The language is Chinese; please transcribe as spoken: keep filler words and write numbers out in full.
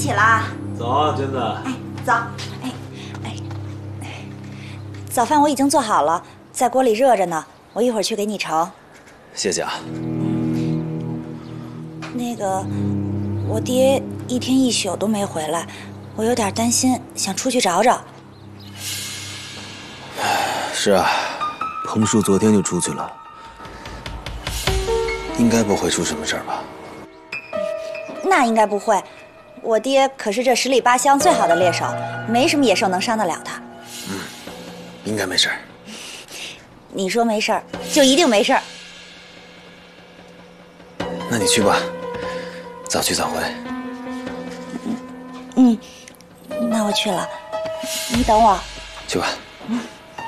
起啦！ 早啊，真的。 哎，早。哎，哎，早饭我已经做好了，在锅里热着呢，我一会儿去给你盛。 谢谢啊。 那个，我爹一天一宿都没回来，我有点担心，想出去找找。 是啊，彭叔昨天就出去了，应该不会出什么事儿吧？ 那应该不会，我爹可是这十里八乡最好的猎手，没什么野兽能伤得了他。 嗯，应该没事儿。 你说没事儿，就一定没事儿。 那你去吧，早去早回。 嗯，那我去了，你等我。 去吧。 嗯。